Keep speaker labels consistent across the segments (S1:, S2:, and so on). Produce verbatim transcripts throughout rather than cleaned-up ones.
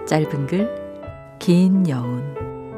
S1: 짧은 글, 긴 여운.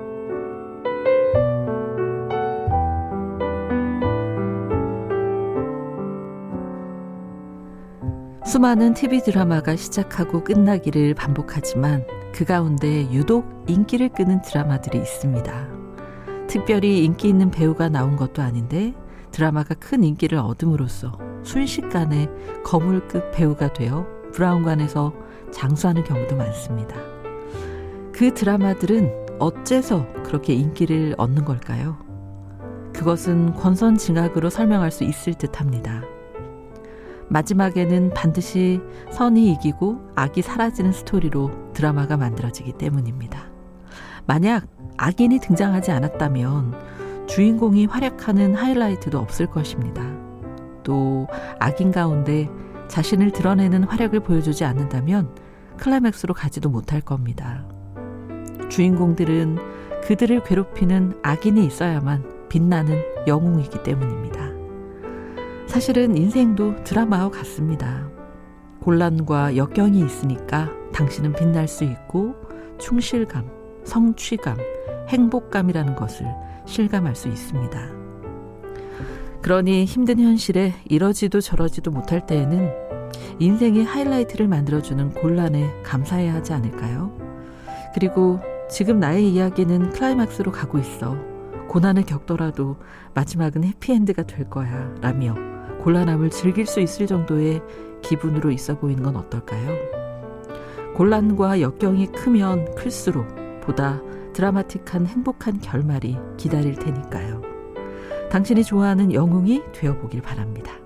S1: 수많은 티비 드라마가 시작하고 끝나기를 반복하지만 그 가운데 유독 인기를 끄는 드라마들이 있습니다. 특별히 인기 있는 배우가 나온 것도 아닌데 드라마가 큰 인기를 얻음으로써 순식간에 거물급 배우가 되어 브라운관에서 장수하는 경우도 많습니다. 그 드라마들은 어째서 그렇게 인기를 얻는 걸까요? 그것은 권선징악으로 설명할 수 있을 듯합니다. 마지막에는 반드시 선이 이기고 악이 사라지는 스토리로 드라마가 만들어지기 때문입니다. 만약 악인이 등장하지 않았다면 주인공이 활약하는 하이라이트도 없을 것입니다. 또 악인 가운데 자신을 드러내는 활약을 보여주지 않는다면 클라이맥스로 가지도 못할 겁니다. 주인공들은 그들을 괴롭히는 악인이 있어야만 빛나는 영웅이기 때문입니다. 사실은 인생도 드라마와 같습니다. 곤란과 역경이 있으니까 당신은 빛날 수 있고 충실감, 성취감, 행복감이라는 것을 실감할 수 있습니다. 그러니 힘든 현실에 이러지도 저러지도 못할 때에는 인생의 하이라이트를 만들어주는 곤란에 감사해야 하지 않을까요? 그리고 지금 나의 이야기는 클라이막스로 가고 있어. 고난을 겪더라도 마지막은 해피엔드가 될 거야 라며 곤란함을 즐길 수 있을 정도의 기분으로 있어 보이는 건 어떨까요? 곤란과 역경이 크면 클수록 보다 드라마틱한 행복한 결말이 기다릴 테니까요. 당신이 좋아하는 영웅이 되어보길 바랍니다.